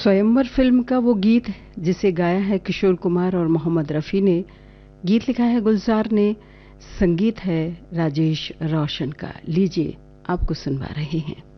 स्वयंवर फिल्म का वो गीत जिसे गाया है किशोर कुमार और मोहम्मद रफ़ी ने, गीत लिखा है गुलजार ने, संगीत है राजेश रोशन का। लीजिए आपको सुनवा रहे हैं।